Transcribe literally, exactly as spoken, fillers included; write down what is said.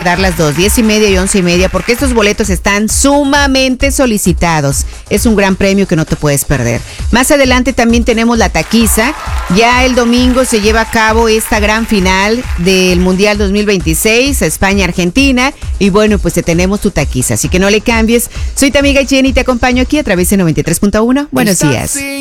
dar las dos, diez y media y once y media, porque estos boletos están sumamente solicitados. Es un gran premio que no te puedes perder. Más adelante también tenemos la taquiza. Ya el domingo se lleva a cabo esta gran final del Mundial dos mil veintiséis, España-Argentina. Y bueno, pues te tenemos tu taquiza, así que no le cambies. Soy tu amiga Jenny, te acompaño aquí a través de noventa y tres punto uno. Buenos días.